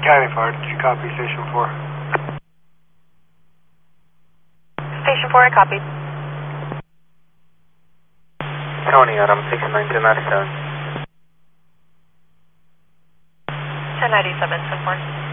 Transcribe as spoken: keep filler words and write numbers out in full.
County Fire, did you copy Station four? Station four, I copy. Tony, Adam six nine two nine seven. ten ninety-seven, ten four.